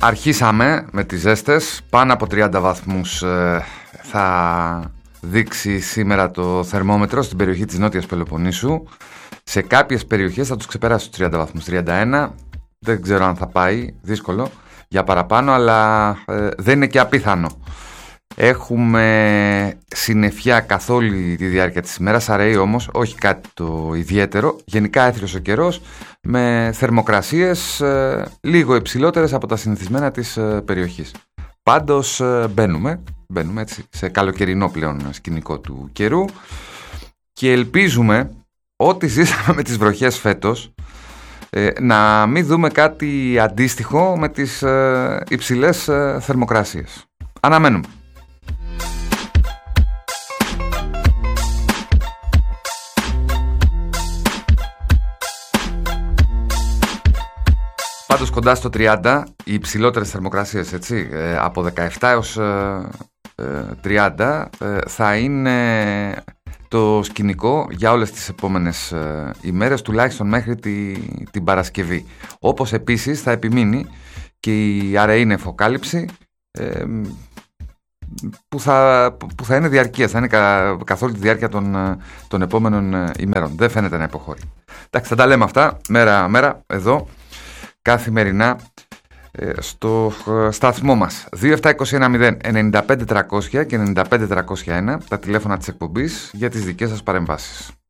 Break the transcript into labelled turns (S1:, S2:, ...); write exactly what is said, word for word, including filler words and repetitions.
S1: Αρχίσαμε με τις ζέστες. Πάνω από τριάντα βαθμούς ε, θα δείξει σήμερα το θερμόμετρο στην περιοχή της Νότιας Πελοποννήσου. Σε κάποιες περιοχές θα τους ξεπεράσει τους τριάντα βαθμούς, τριάντα ένα. Δεν ξέρω αν θα πάει, δύσκολο για παραπάνω, αλλά ε, δεν είναι και απίθανο. Έχουμε συννεφιά καθ' όλη τη διάρκεια της ημέρας, αραιεί όμως, όχι κάτι το ιδιαίτερο. Γενικά έθριος ο καιρός με θερμοκρασίες ε, λίγο υψηλότερες από τα συνηθισμένα της ε, περιοχής. Πάντως ε, μπαίνουμε, μπαίνουμε έτσι, σε καλοκαιρινό πλέον σκηνικό του καιρού και ελπίζουμε ότι ζήσαμε με τις βροχές φέτος ε, να μην δούμε κάτι αντίστοιχο με τις ε, υψηλές ε, θερμοκρασίες. Αναμένουμε. Πάντως κοντά στο τριάντα, οι υψηλότερες θερμοκρασίες, έτσι, ε, από δεκαεπτά έως ε, ε, τριάντα ε, θα είναι το σκηνικό για όλες τις επόμενες ε, ημέρες, τουλάχιστον μέχρι τη, την Παρασκευή. Όπως επίσης θα επιμείνει και η αραιή νεφοκάλυψη ε, που, θα, που θα είναι διαρκείας, θα είναι κα, καθ' όλη τη διάρκεια των, των επόμενων ημέρων. Δεν φαίνεται να υποχωρεί. Εντάξει, θα τα λέμε αυτά μέρα μέρα εδώ, καθημερινά στο σταθμό μας. Δύο επτά δύο ένα μηδέν εννιά πέντε τριακόσια και εννιά πέντε τριακόσια ένα τα τηλέφωνα της εκπομπής για τις δικές σας παρεμβάσεις.